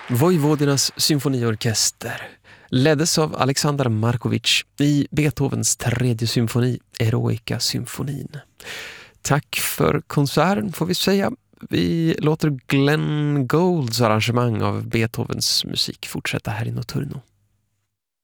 Vojvodinas symfoniorkester leddes av Alexander Markovic i Beethovens tredje symfoni, Eroica-symfonin. Tack för konserten får vi säga. Vi låter Glenn Goulds arrangemang av Beethovens musik fortsätta här i Notturno.